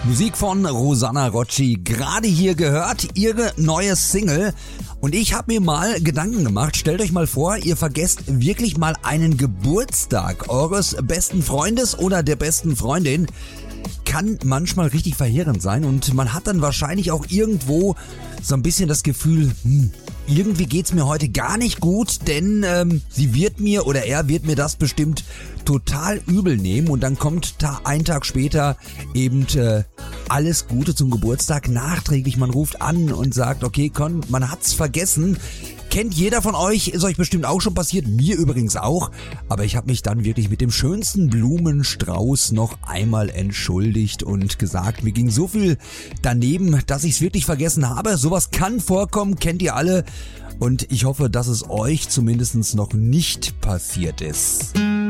Musik von Rosanna Rocci, gerade hier gehört, ihre neue Single. Und ich habe mir mal Gedanken gemacht, stellt euch mal vor, ihr vergesst wirklich mal einen Geburtstag eures besten Freundes oder der besten Freundin. Kann manchmal richtig verheerend sein und man hat dann wahrscheinlich auch irgendwo so ein bisschen das Gefühl, irgendwie geht's mir heute gar nicht gut, denn sie wird mir oder er wird mir das bestimmt total übel nehmen und dann kommt einen Tag später eben alles Gute zum Geburtstag nachträglich. Man ruft an und sagt, okay, komm, man hat's vergessen. Kennt jeder von euch, ist euch bestimmt auch schon passiert, mir übrigens auch, aber ich habe mich dann wirklich mit dem schönsten Blumenstrauß noch einmal entschuldigt und gesagt, mir ging so viel daneben, dass ich es wirklich vergessen habe. Sowas kann vorkommen, kennt ihr alle und ich hoffe, dass es euch zumindest noch nicht passiert ist.